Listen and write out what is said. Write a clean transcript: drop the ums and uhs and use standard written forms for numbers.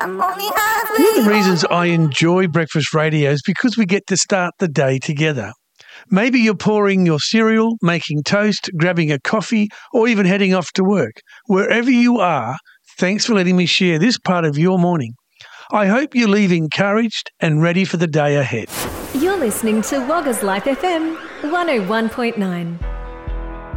One of the reasons I enjoy breakfast radio is because we get to start the day together. Maybe you're pouring your cereal, making toast, grabbing a coffee, or even heading off to work. Wherever you are, thanks for letting me share this part of your morning. I hope you leave encouraged and ready for the day ahead. You're listening to Wagga's Life FM 101.9.